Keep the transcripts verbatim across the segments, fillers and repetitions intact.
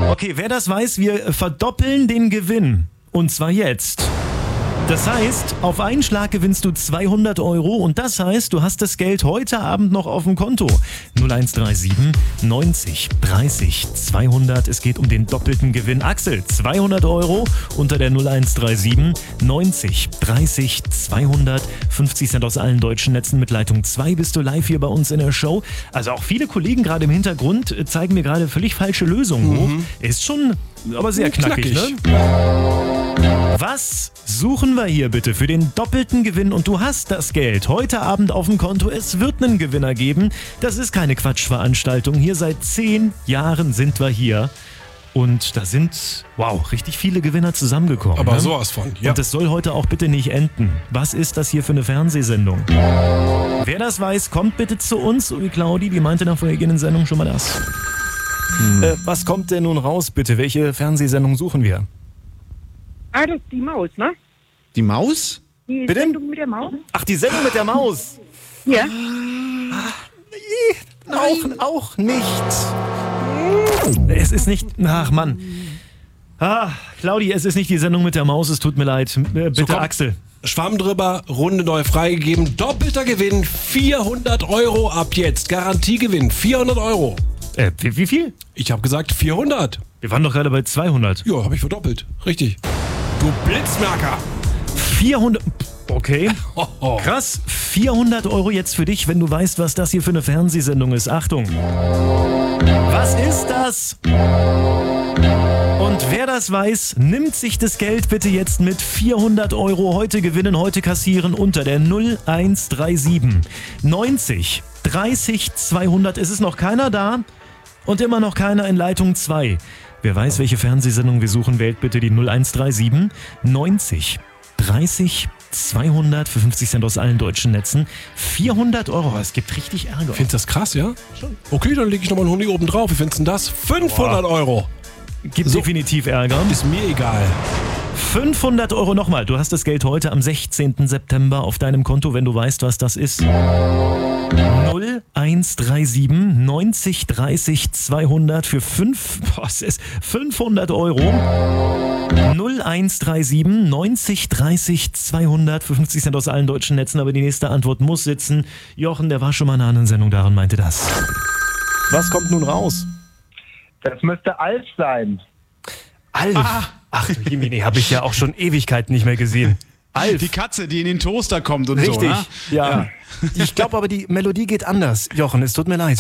Okay, wer das weiß, wir verdoppeln den Gewinn. Und zwar jetzt. Das heißt, auf einen Schlag gewinnst du zweihundert Euro und das heißt, du hast das Geld heute Abend noch auf dem Konto. null eins drei sieben neunzig dreißig zweihundert. Es geht um den doppelten Gewinn. Axel, zweihundert Euro unter der null eins drei sieben neunzig dreißig zweihundert. fünfzig Cent aus allen deutschen Netzen mit Leitung zwei bist du live hier bei uns in der Show. Also auch viele Kollegen gerade im Hintergrund zeigen mir gerade völlig falsche Lösungen hoch. Mhm. Ist schon aber sehr knackig, knackig. Ne? Was suchen wir hier bitte für den doppelten Gewinn? Und du hast das Geld heute Abend auf dem Konto. Es wird einen Gewinner geben. Das ist keine Quatschveranstaltung. Hier seit zehn Jahren sind wir hier. Und da sind, wow, richtig viele Gewinner zusammengekommen. Aber ne? sowas von, ja. Und es soll heute auch bitte nicht enden. Was ist das hier für eine Fernsehsendung? Wer das weiß, kommt bitte zu uns. So wie Claudi, die meinte nach vorhergehenden Sendung schon mal das. Hm. Äh, was kommt denn nun raus bitte? Welche Fernsehsendung suchen wir? Ah, das ist die Maus, ne? Die Maus? Die Bitte? Sendung mit der Maus? Ach, die Sendung mit der Maus. Ja. Ah, nee, auch, auch nicht. Es ist nicht... Ach, Mann. Ah, Claudi, es ist nicht die Sendung mit der Maus. Es tut mir leid. Äh, bitte, so, Axel. Schwamm drüber, Runde neu freigegeben. Doppelter Gewinn, vierhundert Euro ab jetzt. Garantiegewinn, vierhundert Euro. Äh, wie, wie viel? Ich habe gesagt vierhundert. Wir waren doch gerade bei zweihundert. Ja, habe ich verdoppelt. Richtig. Du Blitzmerker. vierhundert... Okay. Krass. vierhundert Euro jetzt für dich, wenn du weißt, was das hier für eine Fernsehsendung ist. Achtung. Was ist das? Und wer das weiß, nimmt sich das Geld bitte jetzt mit. Vierhundert Euro heute gewinnen, heute kassieren unter der null eins drei sieben neunzig dreißig zweihundert. Es ist noch keiner da und immer noch keiner in Leitung zwei. Wer weiß, welche Fernsehsendung wir suchen, wählt bitte die null eins drei sieben neunzig dreißig zweihundert für fünfzig Cent aus allen deutschen Netzen. vierhundert Euro, es gibt richtig Ärger. Findest du das krass, ja? Schon. Okay, dann lege ich nochmal einen Honig oben drauf. Wie findest du denn das? fünfhundert Euro. Gibt so, definitiv Ärger. Ist mir egal. fünfhundert Euro nochmal. Du hast das Geld heute am sechzehnten September auf deinem Konto, wenn du weißt, was das ist. null eins drei sieben neunzig dreißig zweihundert für fünf, boah, es ist fünfhundert Euro. null eins drei sieben neunzig dreißig zweihundert für fünfzig Cent aus allen deutschen Netzen. Aber die nächste Antwort muss sitzen. Jochen, der war schon mal in einer anderen Sendung da und meinte das. Was kommt nun raus? Das müsste Alf sein. Alf? Ah. Ach, Jimini, habe ich ja auch schon Ewigkeiten nicht mehr gesehen. Alf. Die Katze, die in den Toaster kommt und Richtig, so. Richtig, ja. ja. Ich glaube aber, die Melodie geht anders. Jochen, es tut mir leid.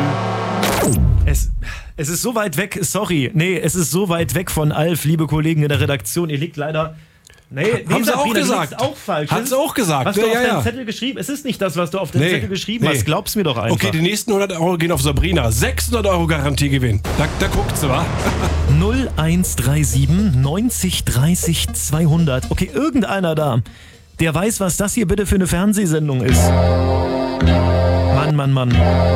Es, es ist so weit weg, sorry. Nee, es ist so weit weg von Alf, liebe Kollegen in der Redaktion. Ihr liegt leider... Nee, nee, haben sie auch gesagt. Das ist auch falsch. Hat sie auch gesagt. Was du ja, auf ja, deinem ja. Zettel geschrieben hast, es ist nicht das, was du auf deinem nee, Zettel geschrieben nee. hast. Glaub's mir doch einfach. Okay, die nächsten hundert Euro gehen auf Sabrina. sechshundert Euro Garantiegewinn. Da, da guckt sie, wa? null eins drei sieben neunzig dreißig zweihundert. Okay, irgendeiner da, der weiß, was das hier bitte für eine Fernsehsendung ist. Mann, Mann, Mann.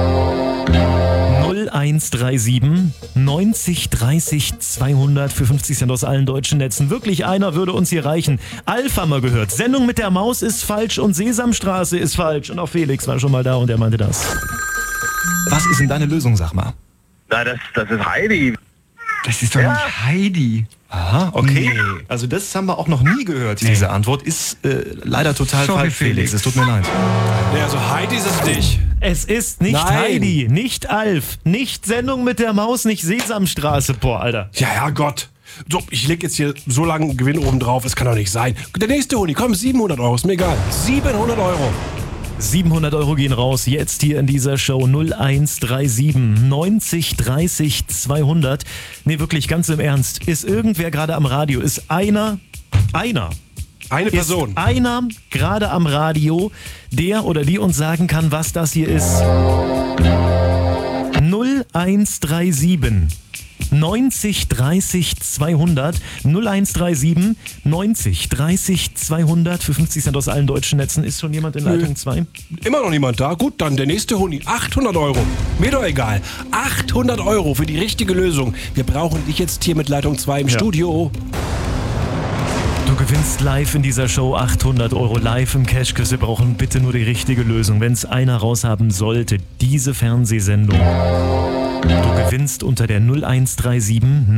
null eins drei sieben neunzig dreißig zweihundert für fünfzig Cent aus allen deutschen Netzen. Wirklich einer würde uns hier reichen. Alf haben wir gehört. Sendung mit der Maus ist falsch und Sesamstraße ist falsch. Und auch Felix war schon mal da und er meinte das. Was ist denn deine Lösung, sag mal? Na, das, das ist Heidi. Das ist doch Ja. nicht Heidi. Aha, okay. Also das haben wir auch noch nie gehört. Nee. Diese Antwort ist äh, leider total Sorry, falsch, Felix. Felix. Es tut mir leid. Ja, also Heidi ist es nicht. Es ist nicht Nein. Heidi, nicht Alf, nicht Sendung mit der Maus, nicht Sesamstraße. Boah, Alter. Ja, ja, Gott. So, ich leg jetzt hier so lange Gewinn oben drauf. Es kann doch nicht sein. Der nächste Honig, komm, siebenhundert Euro. Ist mir egal. siebenhundert Euro. siebenhundert Euro gehen raus, jetzt hier in dieser Show. null eins drei sieben neunzig dreißig zweihundert. Nee, wirklich ganz im Ernst. Ist irgendwer gerade am Radio? Ist einer, einer, Eine Person. ist einer gerade am Radio, der oder die uns sagen kann, was das hier ist? null eins drei sieben neunzig dreißig zweihundert. null eins drei sieben neunzig dreißig zweihundert für fünfzig Cent aus allen deutschen Netzen. Ist schon jemand in Leitung zwei? Immer noch niemand da. Gut, dann der nächste Honig. achthundert Euro. Mir doch egal. achthundert Euro für die richtige Lösung. Wir brauchen dich jetzt hier mit Leitung zwei im Ja. Studio. Du gewinnst live in dieser Show achthundert Euro live im Cashquiz. Wir brauchen bitte nur die richtige Lösung. Wenn es einer raushaben sollte, diese Fernsehsendung. Du gewinnst unter der null eins drei sieben